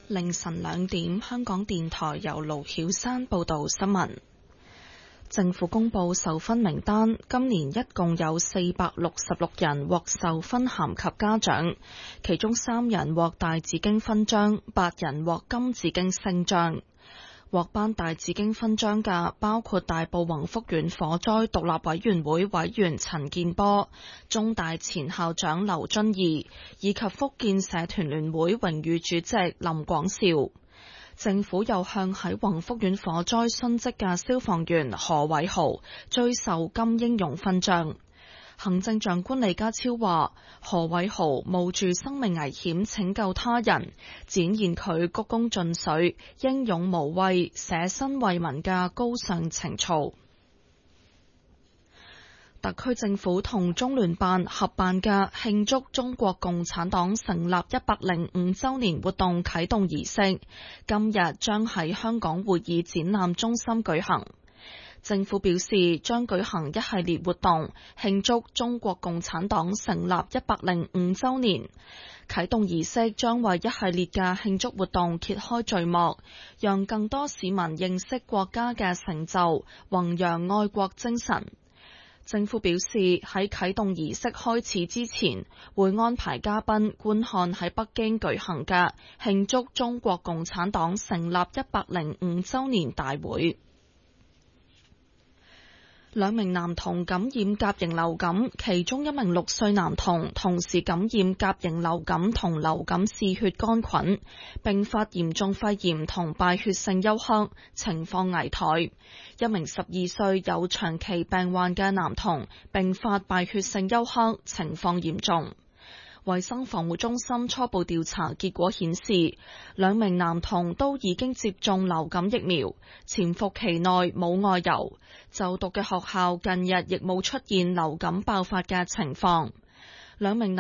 凌晨2點，香港電台由盧曉山報道新聞。政府公布授勳名單，今年一共有466人獲授勳銜及嘉獎，其中3人獲大紫荊勳章，8人獲金紫荊星章。獲頒大紫荊勳章嘅包括大埔宏福苑火災獨立委員會委員陳健波、中大前校長劉遵義以及福建社團聯會榮譽主席林廣兆。政府又向喺宏福苑火災殉職嘅消防員何偉豪追授金英勇勳章。行政長官李家超話，何偉豪冒住生命危險拯救他人，展現佢鞠躬盡瘁、英勇無畏、捨身為民嘅高尚情操。特區政府同中聯辦合辦嘅慶祝中國共產黨成立105週年活動啟動儀式，今日將喺香港會議展覽中心舉行。政府表示將舉行一系列活動，慶祝中國共產黨成立105週年。啟動儀式將為一系列嘅慶祝活動揭開序幕，讓更多市民認識國家嘅成就，弘揚愛國精神。政府表示喺啟動儀式開始之前，會安排嘉賓觀看喺北京舉行嘅慶祝中國共產黨成立105週年大會。2名男童感染甲型流感，其中1名6歲男童同時感染甲型流感同流感嗜血桿菌，並發嚴重肺炎同敗血性休克，情況危殆。1名12歲有長期病患嘅男童並發敗血性休克，情況嚴重。衛生防護中心初步調查結果顯示，2名男童都已經接種流感疫苗，潛伏期內冇外遊，就讀嘅學校近日亦冇出現流感爆發嘅情況。2名